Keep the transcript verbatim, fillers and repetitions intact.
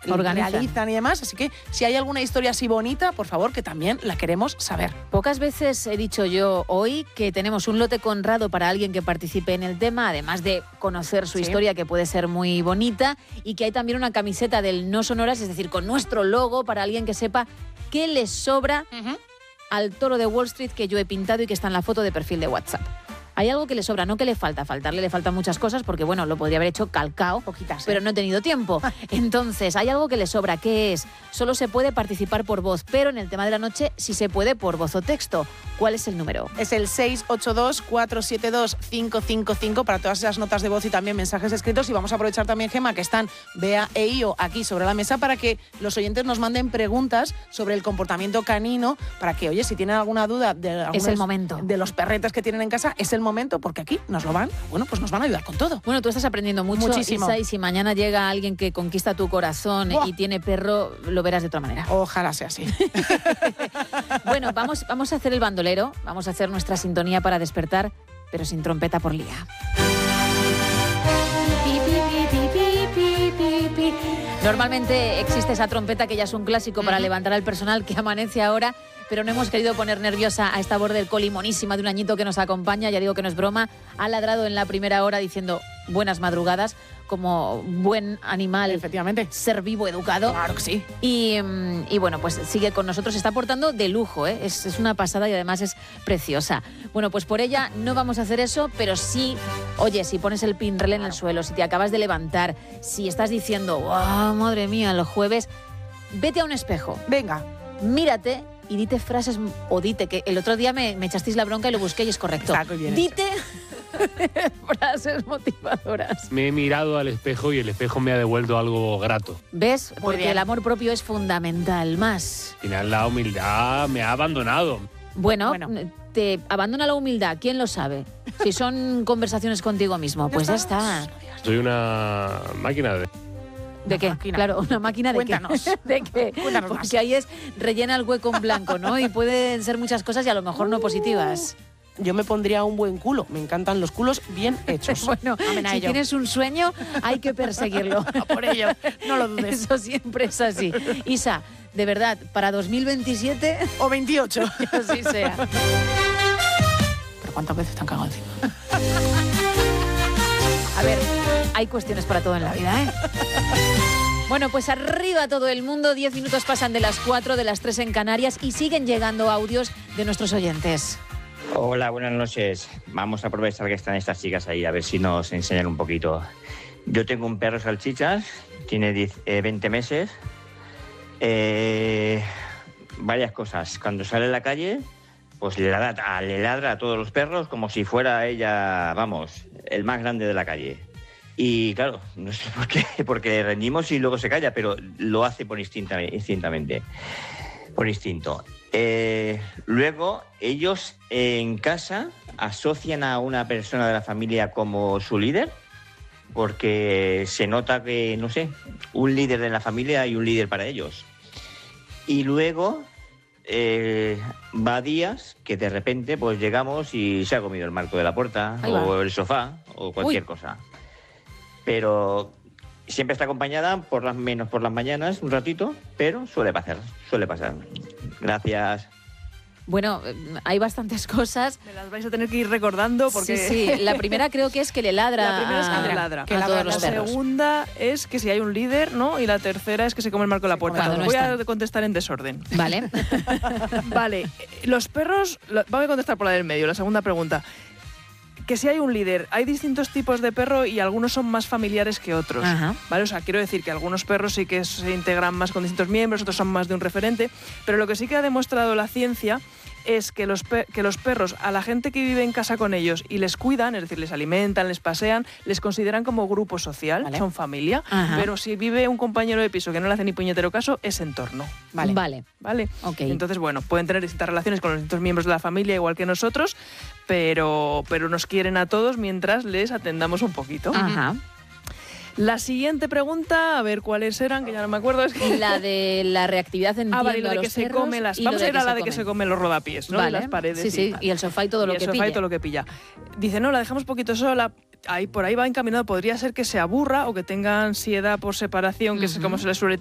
realizan y demás. Así que si hay alguna historia así bonita, por favor, que también la queremos saber. Pocas veces he dicho yo hoy que tenemos un lote conrado para alguien que participe en el tema, además de conocer su Sí. historia, que puede ser muy bonita, y que hay también una camiseta del No Sonoras, es decir, con nuestro logo, para alguien que sepa qué le sobra Uh-huh. al toro de Wall Street que yo he pintado y que está en la foto de perfil de WhatsApp. Hay algo que le sobra, no que le falta. Faltarle le faltan muchas cosas porque, bueno, lo podría haber hecho calcao, Poquitas, ¿eh? pero no he tenido tiempo. Entonces, hay algo que le sobra. ¿Qué es? Solo se puede participar por voz, pero en el tema de la noche sí se puede por voz o texto. ¿Cuál es el número? Es el seis ocho dos, cuatro siete dos, cinco cinco cinco para todas esas notas de voz y también mensajes escritos. Y vamos a aprovechar también, Gemma, que están Bea e Io aquí sobre la mesa para que los oyentes nos manden preguntas sobre el comportamiento canino, para que, oye, si tienen alguna duda de, Es el momento. de los perretes que tienen en casa, es el momento, porque aquí nos lo van, bueno, pues nos van a ayudar con todo. Bueno, tú estás aprendiendo mucho, Muchísimo. Isa, y si mañana llega alguien que conquista tu corazón ¡Buah! y tiene perro, lo verás de otra manera. Ojalá sea así. Bueno, vamos, vamos a hacer el bandolero, vamos a hacer nuestra sintonía para despertar, pero sin trompeta por lía. Pi, pi, pi, pi, pi, pi, pi. Normalmente existe esa trompeta que ya es un clásico para levantar al personal que amanece ahora, pero no hemos querido poner nerviosa a esta border collie monísima de un añito que nos acompaña, ya digo que no es broma, ha ladrado en la primera hora diciendo buenas madrugadas, como buen animal, Efectivamente. ser vivo, educado. Claro que sí. Y, mm, y bueno, pues sigue con nosotros, se está portando de lujo, ¿eh? es, es una pasada y además es preciosa. Bueno, pues por ella no vamos a hacer eso, pero sí, oye, si pones el pinrel en el suelo, si te acabas de levantar, si estás diciendo, wow, madre mía, los jueves, vete a un espejo, Venga. mírate y dite frases, o dite, que el otro día me, me echasteis la bronca y lo busqué y es correcto. Está muy bien Dite frases motivadoras. Me he mirado al espejo y el espejo me ha devuelto algo grato. ¿Ves? Muy Porque bien. el amor propio es fundamental. Más. Al final la humildad me ha abandonado. Bueno, Bueno. te abandona la humildad, ¿quién lo sabe? Si son conversaciones contigo mismo, pues ya está. Soy una máquina de... ¿De qué? máquina. Claro, una máquina de Cuéntanos. qué. ¿De qué? Cuéntanos más. Porque ahí es rellena el hueco en blanco, ¿no? Y pueden ser muchas cosas y a lo mejor no positivas. Yo me pondría un buen culo. Me encantan los culos bien hechos. Bueno, Amén a si ello. tienes un sueño, hay que perseguirlo. Por ello, no lo dudes. Eso siempre es así. Isa, de verdad, para dos mil veintisiete, O veintiocho. que así sea. Pero ¿cuántas veces te han cagado encima? A ver, hay cuestiones para todo en la vida, ¿eh? Bueno, pues arriba todo el mundo, diez minutos pasan de las cuatro, de las tres en Canarias y siguen llegando audios de nuestros oyentes. Hola, buenas noches. Vamos a aprovechar que están estas chicas ahí, a ver si nos enseñan un poquito. Yo tengo un perro salchichas, tiene diez, eh, veinte meses. Eh, varias cosas. Cuando sale a la calle, pues le ladra, le ladra a todos los perros como si fuera ella, vamos, el más grande de la calle. Y claro, no sé por qué, porque rendimos y luego se calla, pero lo hace por instinta, instintamente, por instinto. Eh, luego, ellos en casa asocian a una persona de la familia como su líder, porque se nota que, no sé, un líder de la familia y un líder para ellos. Y luego eh, va días que de repente pues llegamos y se ha comido el marco de la puerta Ahí o va. el sofá o cualquier Uy. cosa. Pero siempre está acompañada por las menos por las mañanas un ratito, pero suele pasar, suele pasar. Gracias. Bueno, eh, hay bastantes cosas. Me las vais a tener que ir recordando porque... Sí, sí. La primera creo que es que le ladra La primera es que a, le ladra. a Que ladra todos a los los La perros. segunda es que si hay un líder, ¿no? Y la tercera es que se come el marco de la puerta. cuando no Voy a están. contestar en desorden. Vale. Vale, eh, los perros... lo- Voy a contestar por la del medio, la segunda pregunta. Que si hay un líder, hay distintos tipos de perro y algunos son más familiares que otros. Ajá. ¿Vale? O sea, quiero decir que algunos perros sí que se integran más con distintos miembros, otros son más de un referente, pero lo que sí que ha demostrado la ciencia es que los, pe- que los perros, a la gente que vive en casa con ellos y les cuidan, es decir, les alimentan, les pasean, les consideran como grupo social, Vale. son familia, Ajá. pero si vive un compañero de piso que no le hace ni puñetero caso, es entorno. Vale. Vale. ¿Vale? Ok. Entonces, bueno, pueden tener distintas relaciones con los distintos miembros de la familia, igual que nosotros, pero, pero nos quieren a todos mientras les atendamos un poquito. Ajá. La siguiente pregunta, a ver cuáles eran, que ya no me acuerdo. Es que... La de la reactividad en Ah, vale, y lo a de los que se perros come las... y lo Vamos de a ir que a la se de que comen. se comen los rodapiés, ¿no? Vale. Y las paredes. Sí, sí, y el sofá y todo lo y que el sofá pille. y todo lo que pilla. Dice, no, la dejamos poquito sola. Ahí, por ahí va encaminado. Podría ser que se aburra o que tenga ansiedad por separación, que es Ujú. como se le suele